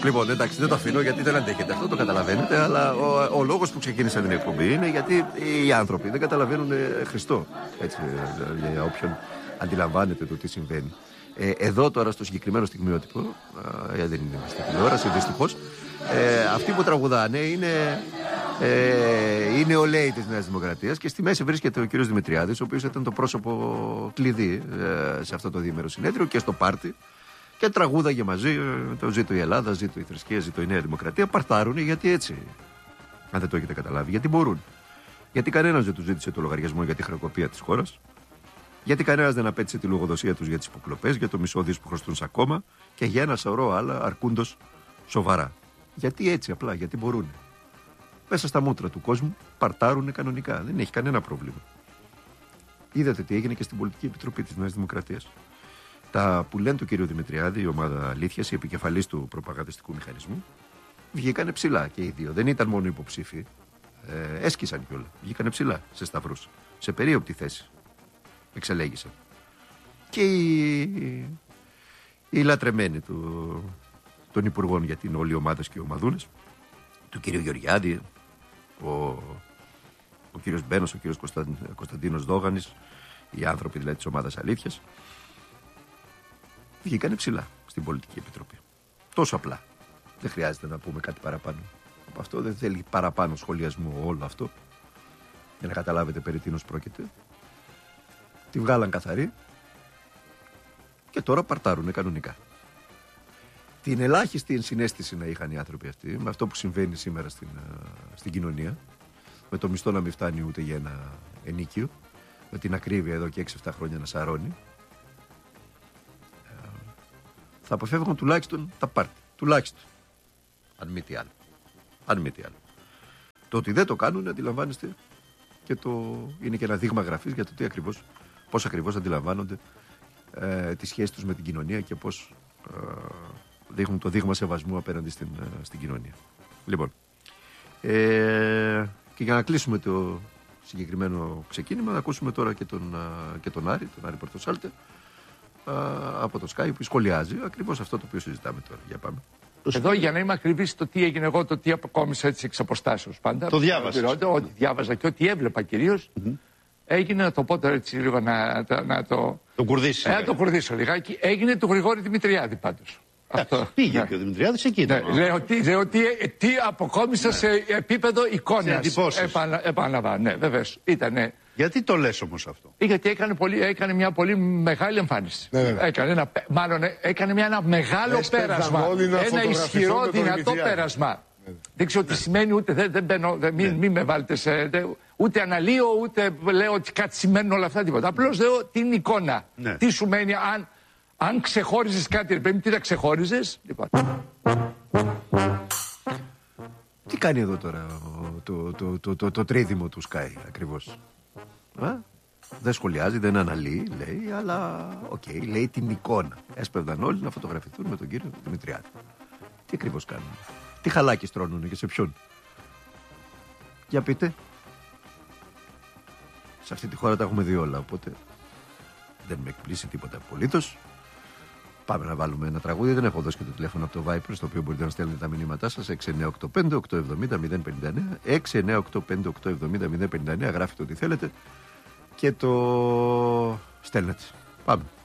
Λοιπόν, εντάξει, δεν το αφήνω γιατί δεν αντέχετε. Αυτό το καταλαβαίνετε, αλλά ο λόγος που ξεκίνησα την εκπομπή είναι γιατί οι άνθρωποι δεν καταλαβαίνουν Χριστό. Έτσι, για όποιον αντιλαμβάνεται το τι συμβαίνει. Εδώ τώρα στο συγκεκριμένο στιγμιότυπο, δεν είναι στη τηλεόραση, δυστυχώς, αυτοί που τραγουδάνε είναι ο Λέη της Νέας Δημοκρατίας και στη μέση βρίσκεται ο κύριος Δημητριάδης, ο οποίος ήταν το πρόσωπο κλειδί σε αυτό το διήμερο συνέδριο και στο πάρτι. Και τραγούδαγε μαζί το «Ζήτω η Ελλάδα, ζήτω η θρησκεία, ζήτω η Νέα Δημοκρατία». Παρτάρουνε γιατί έτσι. Αν δεν το έχετε καταλάβει. Γιατί μπορούν. Γιατί κανένας δεν τους ζήτησε το λογαριασμό για τη χρεοκοπία της χώρας. Γιατί κανένας δεν απέτησε τη λογοδοσία τους για τις υποκλοπές, για το μισό δις που χρωστούν ακόμα και για ένα σωρό άλλα αρκούντος σοβαρά. Γιατί έτσι απλά, γιατί μπορούν. Μέσα στα μούτρα του κόσμου παρτάρουνε κανονικά. Δεν έχει κανένα πρόβλημα. Είδατε τι έγινε και στην Πολιτική Επιτροπή της Νέας Δημοκρατίας. Τα που λένε του κύριου Δημητριάδη, η ομάδα Αλήθειας, η επικεφαλής του προπαγανδιστικού μηχανισμού, βγήκανε ψηλά και οι δύο. Δεν ήταν μόνο υποψήφοι. Έσκησαν κιόλα. Βγήκανε ψηλά σε σταυρούς. Σε περίοπτη θέση. Εξελέγησαν. Και οι λατρεμένοι των υπουργών, γιατί είναι όλοι οι ομάδες και οι ομαδούνες, του κύριου Γεωργιάδη, ο κύριος Μπένος, ο κύριος Κωνσταντίνος Δόγανης, οι άνθρωποι δηλαδή της ομάδας Αλήθειας, βγήκανε ψηλά στην Πολιτική Επιτροπή. Τόσο απλά. Δεν χρειάζεται να πούμε κάτι παραπάνω από αυτό. Δεν θέλει παραπάνω σχολιασμό όλο αυτό. Για να καταλάβετε περί τίνος πρόκειται. Τη βγάλαν καθαρή και τώρα παρτάρουνε κανονικά. Την ελάχιστη ενσυναίσθηση να είχαν οι άνθρωποι αυτοί με αυτό που συμβαίνει σήμερα στην κοινωνία, με το μισθό να μην φτάνει ούτε για ένα ενίκιο, με την ακρίβεια εδώ και 6-7 χρόνια να σαρώνει, θα αποφεύγουν τουλάχιστον τα πάρτι. Τουλάχιστον. Αν μη τι άλλο. Αν μη τι άλλο. Το ότι δεν το κάνουν, αντιλαμβάνεστε, και είναι και ένα δείγμα γραφής για το πώς ακριβώς αντιλαμβάνονται τη σχέση τους με την κοινωνία και πώς δείχνουν το δείγμα σεβασμού απέναντι στην κοινωνία. Λοιπόν, και για να κλείσουμε το συγκεκριμένο ξεκίνημα, να ακούσουμε τώρα και τον Άρη Πορτοσάλτε, από το Sky που σχολιάζει ακριβώς αυτό το οποίο συζητάμε τώρα. Για πάμε. Εδώ για να είμαι ακριβής το τι έγινε εγώ, το τι αποκόμισα έτσι εξ αποστάσεως πάντα. Το διάβασα. Ό,τι διάβαζα και ό,τι έβλεπα κυρίως. Έγινε, να το πω τώρα έτσι λίγο να το. Το κουρδίσει. Να το κουρδίσω λιγάκι. Έγινε του Γρηγόρη Δημητριάδη πάντως. Αυτό. Πήγε και ο Δημητριάδης εκεί. Λέω τι αποκόμισα σε επίπεδο εικόνας. Επαναλαμβάνω. Ναι, βεβαίως. Ήτανε. Γιατί το λες όμως αυτό? Γιατί έκανε μια πολύ μεγάλη εμφάνιση. Έκανε ένα μεγάλο πέρασμα. Ένα ισχυρό, δυνατό πέρασμα. Δεν ξέρω τι σημαίνει, ούτε δεν μπαίνω, μην με βάλετε σε. Ούτε αναλύω, ούτε λέω ότι κάτι σημαίνουν όλα αυτά, τίποτα. Απλώς λέω την εικόνα. Τι σου μένει, αν ξεχώριζες κάτι, τι θα ξεχώριζες. Τι κάνει εδώ τώρα το τρίδημο του Sky ακριβώς? Δεν σχολιάζει, δεν αναλύει, λέει, αλλά λέει την εικόνα. Έσπευδαν όλοι να φωτογραφηθούν με τον κύριο Δημητριάδη. Τι ακριβώς κάνουν? Τι χαλάκι στρώνουνε και σε ποιον? Για πείτε. Σε αυτή τη χώρα τα έχουμε δει όλα, οπότε δεν με εκπλήσει τίποτα απολύτως. Πάμε να βάλουμε ένα τραγούδι. Δεν έχω δώσει και το τηλέφωνο από το Viper, στο οποίο μπορείτε να στέλνετε τα μηνύματά σας. 6985-870-059. 6985-870-059. Γράφετε ό,τι θέλετε και το στέλνετε. Πάμε.